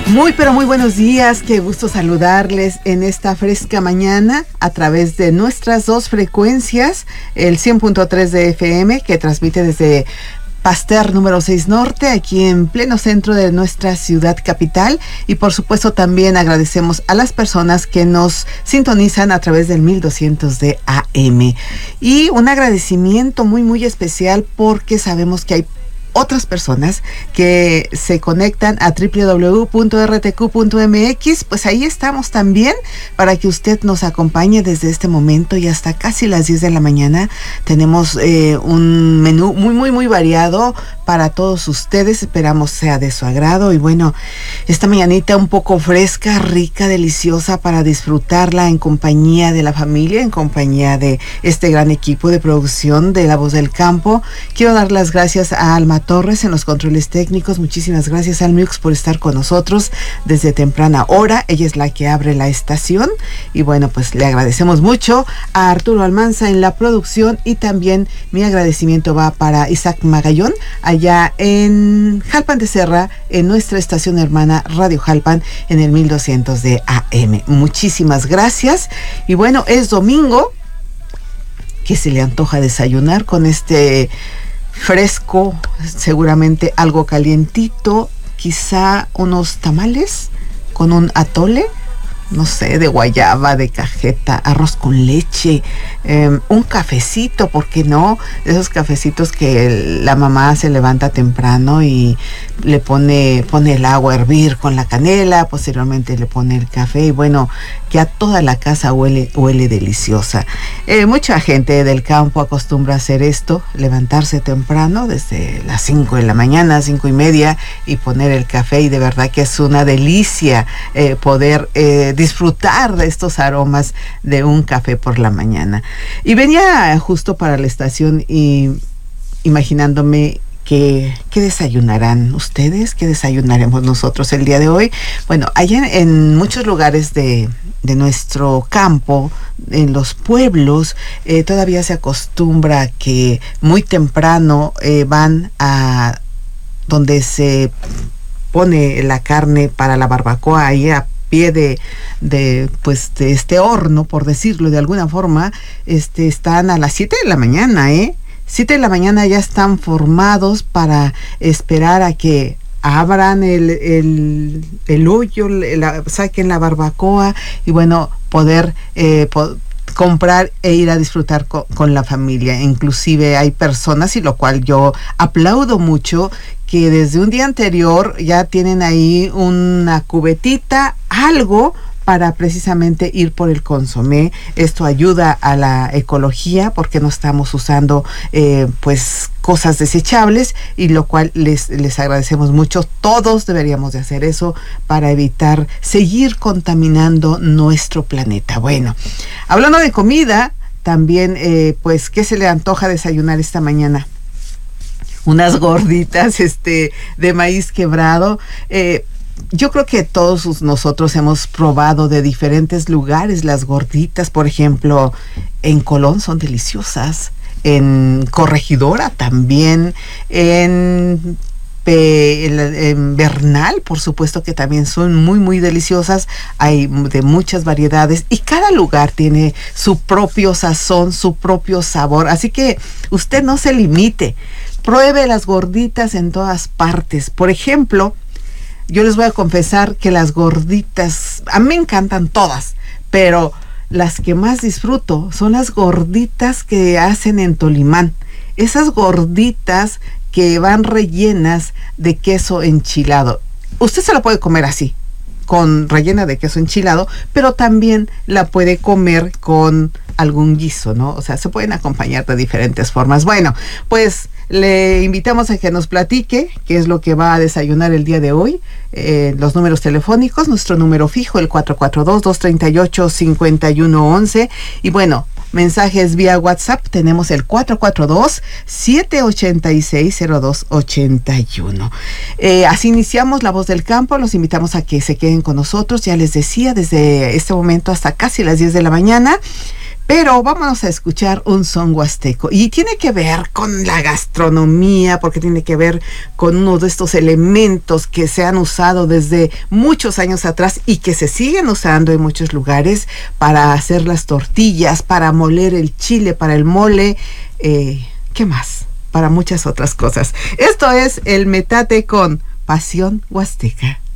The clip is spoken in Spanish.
Muy pero muy buenos días, qué gusto saludarles en esta fresca mañana a través de nuestras dos frecuencias, el 100.3 de FM que transmite desde Pasteur número 6 Norte, aquí en pleno centro de nuestra ciudad capital, y por supuesto también agradecemos a las personas que nos sintonizan a través del 1200 de AM, y un agradecimiento muy especial porque sabemos que hay otras personas que se conectan a www.rtq.mx, pues ahí estamos también para que usted nos acompañe desde este momento y hasta casi las 10 de la mañana. Tenemos un menú muy variado para todos ustedes, esperamos sea de su agrado. Y bueno, esta mañanita un poco fresca, rica, deliciosa para disfrutarla en compañía de la familia, en compañía de este gran equipo de producción de La Voz del Campo. Quiero dar las gracias a Alma Torres en los controles técnicos. Muchísimas gracias, Almiux, por estar con nosotros desde temprana hora. Ella es la que abre la estación y bueno, pues le agradecemos mucho a Arturo Almanza en la producción, y también mi agradecimiento va para Isaac Magallón allá en Jalpan de Serra, en nuestra estación hermana Radio Jalpan en el 1200 de AM. Muchísimas gracias. Y bueno, es domingo. ¿Qué se le antoja desayunar con este fresco? Seguramente algo calientito, quizá unos tamales con un atole, no sé, de guayaba, de cajeta, arroz con leche, un cafecito, ¿por qué no? Esos cafecitos que la mamá se levanta temprano y le pone el agua a hervir con la canela, posteriormente le pone el café, y bueno, que a toda la casa huele deliciosa. Mucha gente del campo acostumbra a hacer esto, levantarse temprano desde las 5 de la mañana, 5:30, y poner el café, y de verdad que es una delicia poder disfrutar de estos aromas de un café por la mañana. Y venía justo para la estación y imaginándome ¿qué desayunarán ustedes? ¿Qué desayunaremos nosotros el día de hoy? Bueno, allá en muchos lugares de nuestro campo, en los pueblos, todavía se acostumbra que muy temprano van a donde se pone la carne para la barbacoa, ahí a pie de este horno, por decirlo de alguna forma. Están a las 7 de la mañana, 7 de la mañana ya están formados para esperar a que abran el hoyo, saquen la barbacoa y bueno, poder comprar e ir a disfrutar con la familia. Inclusive hay personas, y lo cual yo aplaudo mucho, que desde un día anterior ya tienen ahí una cubetita, algo para precisamente ir por el consomé. Esto ayuda a la ecología porque no estamos usando pues cosas desechables, y lo cual les agradecemos mucho. Todos deberíamos de hacer eso para evitar seguir contaminando nuestro planeta. Bueno, hablando de comida, también pues ¿qué se le antoja desayunar esta mañana? Unas gorditas de maíz quebrado. Yo creo que todos nosotros hemos probado de diferentes lugares las gorditas. Por ejemplo, en Colón son deliciosas, en Corregidora también, en Bernal, por supuesto que también son muy deliciosas. Hay de muchas variedades y cada lugar tiene su propio sazón, su propio sabor. Así que usted no se limite, pruebe las gorditas en todas partes. Por ejemplo, yo les voy a confesar que las gorditas, a mí me encantan todas, pero las que más disfruto son las gorditas que hacen en Tolimán. Esas gorditas que van rellenas de queso enchilado. Usted se la puede comer así, con rellena de queso enchilado, pero también la puede comer con algún guiso, ¿no? O sea, se pueden acompañar de diferentes formas. Bueno, pues le invitamos a que nos platique qué es lo que va a desayunar el día de hoy. Los números telefónicos, nuestro número fijo, el 442-238-5111. Y bueno, mensajes vía WhatsApp, tenemos el 442-786-0281. Así iniciamos La Voz del Campo. Los invitamos a que se queden con nosotros, ya les decía, desde este momento hasta casi las 10 de la mañana. Pero vámonos a escuchar un son huasteco. Y tiene que ver con la gastronomía, porque tiene que ver con uno de estos elementos que se han usado desde muchos años atrás y que se siguen usando en muchos lugares para hacer las tortillas, para moler el chile, para el mole. ¿Qué más? Para muchas otras cosas. Esto es el metate con Pasión Huasteca.